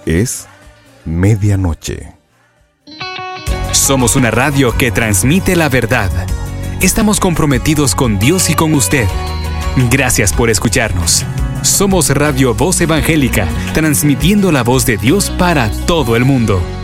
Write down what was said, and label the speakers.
Speaker 1: Es medianoche.
Speaker 2: Somos una radio que transmite la verdad. Estamos comprometidos con Dios y con usted. Gracias por escucharnos. Somos Radio Voz Evangélica, transmitiendo la voz de Dios para todo el mundo.